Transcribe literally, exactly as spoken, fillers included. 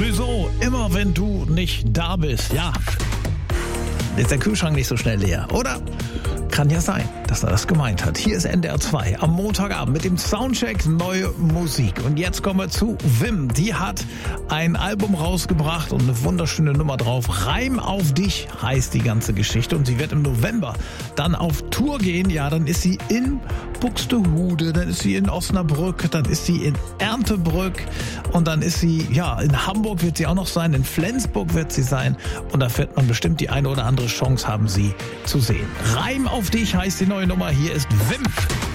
Clouseau, immer wenn du nicht da bist. Ja, ist der Kühlschrank nicht so schnell leer, oder? Kann ja sein, dass er das gemeint hat. Hier ist N D R zwei am Montagabend mit dem Soundcheck neue Musik. Und jetzt kommen wir zu Wim. Die hat ein Album rausgebracht und eine wunderschöne Nummer drauf. Reim auf dich heißt die ganze Geschichte. Und sie wird im November dann auf Tour gehen. Ja, dann ist sie in Buxtehude, dann ist sie in Osnabrück, dann ist sie in Erndtebrück und dann ist sie, ja, in Hamburg wird sie auch noch sein, in Flensburg wird sie sein. Und da wird man bestimmt die eine oder andere Chance haben, sie zu sehen. Reim auf dich heißt die neue Nummer. Hier ist Wim.